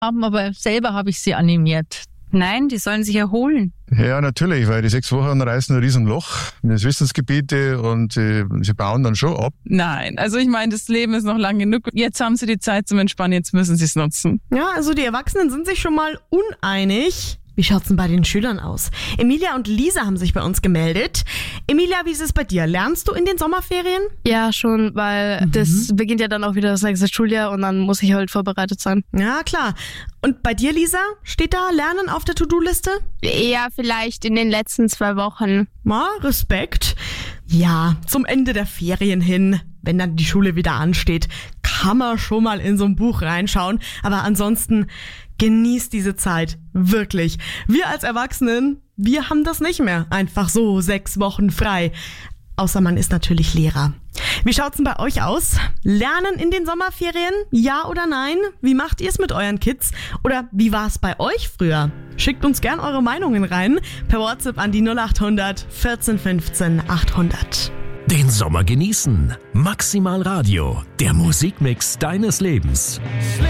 haben, aber selber habe ich sie animiert. Nein, die sollen sich erholen. Ja, natürlich, weil die 6 Wochen reißen ein Riesenloch in das Wissensgebiete und sie bauen dann schon ab. Nein, also ich meine, das Leben ist noch lang genug. Jetzt haben sie die Zeit zum Entspannen, jetzt müssen sie es nutzen. Ja, also die Erwachsenen sind sich schon mal uneinig. Wie schaut's denn bei den Schülern aus? Emilia und Lisa haben sich bei uns gemeldet. Emilia, wie ist es bei dir? Lernst du in den Sommerferien? Ja, schon, weil das beginnt ja dann auch wieder das nächste Schuljahr und dann muss ich halt vorbereitet sein. Ja, klar. Und bei dir, Lisa? Steht da Lernen auf der To-Do-Liste? Ja, vielleicht in den letzten 2 Wochen. Respekt. Ja, zum Ende der Ferien hin, wenn dann die Schule wieder ansteht, kann man schon mal in so ein Buch reinschauen. Aber ansonsten genießt diese Zeit. Wirklich. Wir als Erwachsenen, wir haben das nicht mehr. Einfach so 6 Wochen frei. Außer man ist natürlich Lehrer. Wie schaut's denn bei euch aus? Lernen in den Sommerferien? Ja oder nein? Wie macht ihr es mit euren Kids? Oder wie war es bei euch früher? Schickt uns gern eure Meinungen rein. Per WhatsApp an die 0800 14 15 800. Den Sommer genießen. Maximal Radio, der Musikmix deines Lebens.